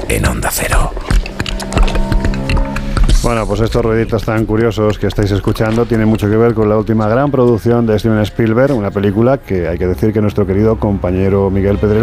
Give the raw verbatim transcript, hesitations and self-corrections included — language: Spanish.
en Onda Cero. Bueno, pues estos ruiditos tan curiosos que estáis escuchando tienen mucho que ver con la última gran producción de Steven Spielberg, una película que hay que decir que nuestro querido compañero Miguel Pedrero